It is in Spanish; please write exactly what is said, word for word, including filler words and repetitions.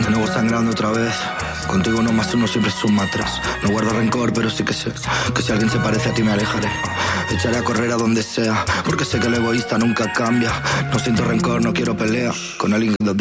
De nuevo sangrando otra vez. Contigo uno más uno siempre suma tres. No guardo rencor, pero sí que sé que si alguien se parece a ti me alejaré. Echaré a correr a donde sea, porque sé que el egoísta nunca cambia. No siento rencor, no quiero pelea con alguien